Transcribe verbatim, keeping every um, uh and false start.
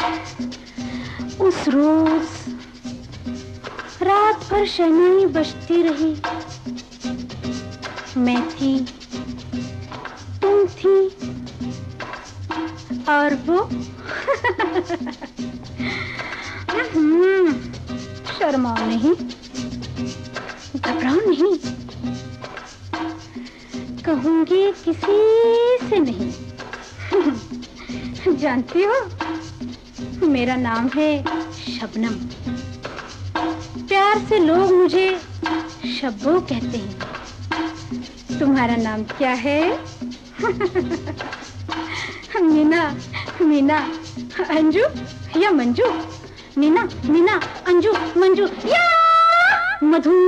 उस रोज रात भर शहनाई बजती रही। मैं थी, तुम थी और वो। शर्माओ नहीं, घबराओ नहीं, कहूंगी किसी से नहीं। जानती हो, मेरा नाम है शबनम। प्यार से लोग मुझे शब्बो कहते हैं। तुम्हारा नाम क्या है? मीना, मीना, अंजू या मंजू? मीना, मीना, अंजू, मंजू या मधु।